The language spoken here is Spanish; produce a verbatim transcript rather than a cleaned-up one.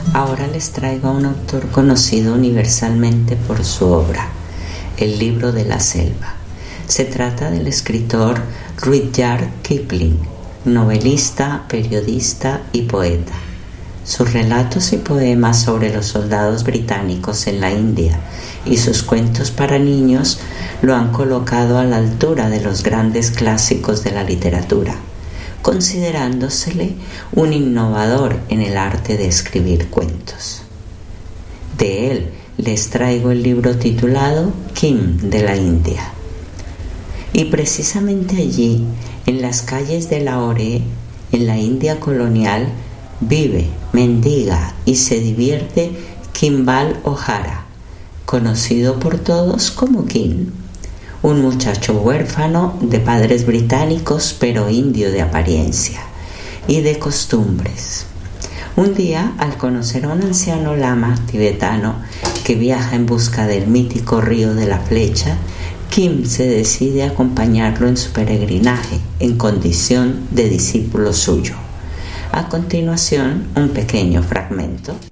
Ahora les traigo a un autor conocido universalmente por su obra, El libro de la selva. Se trata del escritor Rudyard Kipling, novelista, periodista y poeta. Sus relatos y poemas sobre los soldados británicos en la India y sus cuentos para niños lo han colocado a la altura de los grandes clásicos de la literatura, considerándosele un innovador en el arte de escribir cuentos. De él les traigo el libro titulado Kim de la India. Y precisamente allí, en las calles de Lahore, en la India colonial, vive, mendiga y se divierte Kimball O'Hara, conocido por todos como Kim, un muchacho huérfano de padres británicos pero indio de apariencia y de costumbres. Un día, al conocer a un anciano lama tibetano que viaja en busca del mítico río de la Flecha, Kim se decide a acompañarlo en su peregrinaje en condición de discípulo suyo. A continuación, un pequeño fragmento